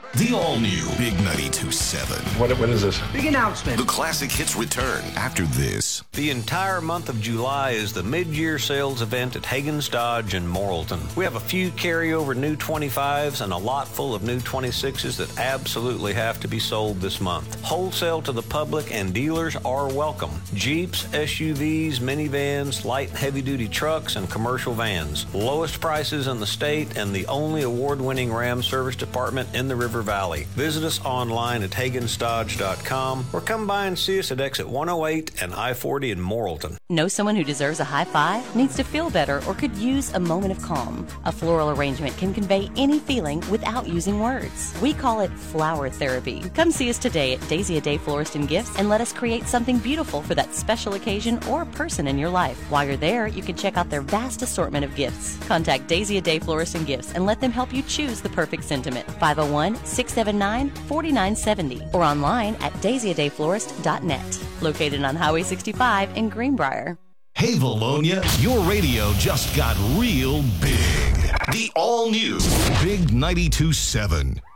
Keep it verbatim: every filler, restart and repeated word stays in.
The all-new Big ninety-two point seven. What, what is this? Big announcement. The classic hits return after this. The entire month of July is the mid-year sales event at Hagen's Dodge in Morrilton. We have a few carryover new twenty-fives and a lot full of new twenty-sixes that absolutely have to be sold this month. Wholesale to the public and dealers are welcome. Jeeps, S U Vs, minivans, light and heavy-duty trucks, and commercial vans. Lowest prices in the state and the only award-winning Ram service department in the River Valley. Visit us online at Hagens Dodge dot com or come by and see us at exit one oh eight and I forty in Morrilton. Know someone who deserves a high five, needs to feel better, or could use a moment of calm? A floral arrangement can convey any feeling without using words. We call it flower therapy. Come see us today at Daisy A Day Florist and Gifts and let us create something beautiful for that special occasion or person in your life. While you're there, you can check out their vast assortment of gifts. Contact Daisy A Day Florist and Gifts and let them help you choose the perfect sentiment. five oh one, six seven nine, four nine seven oh or online at daisy a day florist dot net. Located on Highway sixty-five in Greenbrier. Hey, Valonia, your radio just got real big. The all-new Big ninety-two point seven.